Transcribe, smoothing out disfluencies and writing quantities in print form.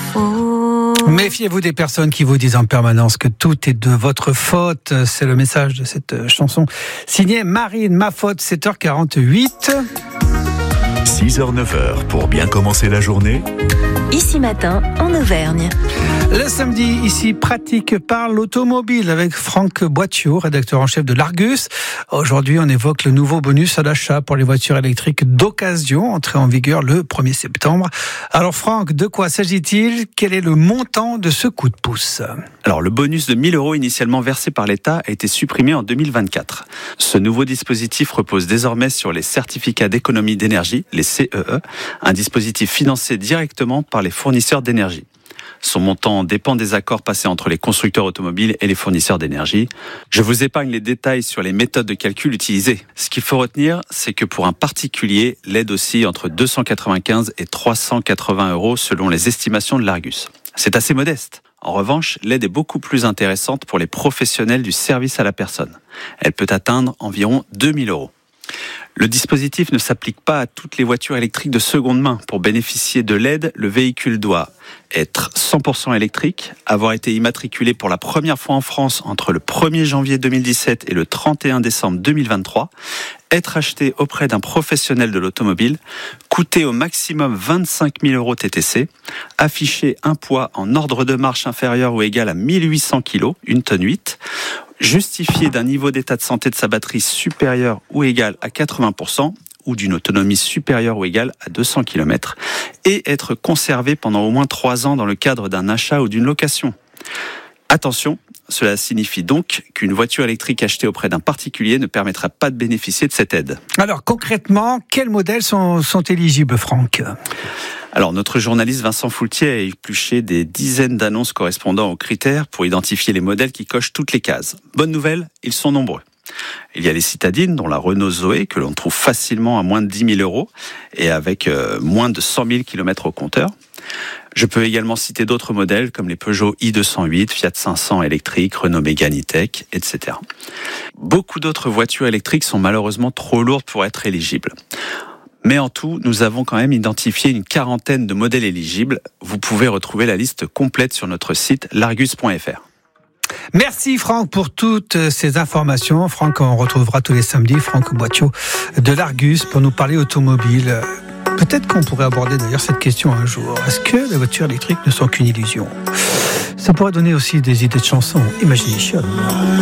faut. Méfiez-vous des personnes qui vous disent en permanence que tout est de votre faute. C'est le message de cette chanson signée Marine. Ma faute, 7h48. 6h-9h pour bien commencer la journée. Ici Matin, en Auvergne. Le samedi, ici, Pratique parle automobile avec Franck Boittiot, rédacteur en chef de l'Argus. Aujourd'hui, on évoque le nouveau bonus à l'achat pour les voitures électriques d'occasion, entré en vigueur le 1er septembre. Alors Franck, de quoi s'agit-il ? Quel est le montant de ce coup de pouce ? Alors, le bonus de 1 000 € initialement versé par l'État a été supprimé en 2024. Ce nouveau dispositif repose désormais sur les certificats d'économie d'énergie, les CEE, un dispositif financé directement par les fournisseurs d'énergie. Son montant dépend des accords passés entre les constructeurs automobiles et les fournisseurs d'énergie. Je vous épargne les détails sur les méthodes de calcul utilisées. Ce qu'il faut retenir, c'est que pour un particulier, l'aide oscille entre 295 et 380 € selon les estimations de l'Argus. C'est assez modeste. En revanche, l'aide est beaucoup plus intéressante pour les professionnels du service à la personne. Elle peut atteindre environ 2 000 €. Le dispositif ne s'applique pas à toutes les voitures électriques de seconde main. Pour bénéficier de l'aide, le véhicule doit être 100% électrique, avoir été immatriculé pour la première fois en France entre le 1er janvier 2017 et le 31 décembre 2023, être acheté auprès d'un professionnel de l'automobile, coûter au maximum 25 000 € TTC, afficher un poids en ordre de marche inférieur ou égal à 1800 kg, 1,8 tonne, justifier d'un niveau d'état de santé de sa batterie supérieur ou égal à 80% ou d'une autonomie supérieure ou égale à 200 km et être conservé pendant au moins 3 ans dans le cadre d'un achat ou d'une location. Attention, cela signifie donc qu'une voiture électrique achetée auprès d'un particulier ne permettra pas de bénéficier de cette aide. Alors concrètement, quels modèles sont éligibles, Franck ? Alors, notre journaliste Vincent Foultier a épluché des dizaines d'annonces correspondant aux critères pour identifier les modèles qui cochent toutes les cases. Bonne nouvelle, ils sont nombreux. Il y a les citadines, dont la Renault Zoé, que l'on trouve facilement à moins de 10 000 € et avec moins de 100 000 km au compteur. Je peux également citer d'autres modèles comme les Peugeot i208, Fiat 500 électrique, Renault Mégane E-Tech, etc. Beaucoup d'autres voitures électriques sont malheureusement trop lourdes pour être éligibles. Mais en tout, nous avons quand même identifié une quarantaine de modèles éligibles. Vous pouvez retrouver la liste complète sur notre site largus.fr. Merci Franck pour toutes ces informations. Franck, on retrouvera tous les samedis Franck Boittiot de l'Argus pour nous parler automobile. Peut-être qu'on pourrait aborder d'ailleurs cette question un jour. Est-ce que les voitures électriques ne sont qu'une illusion ? Ça pourrait donner aussi des idées de chansons. Imagination.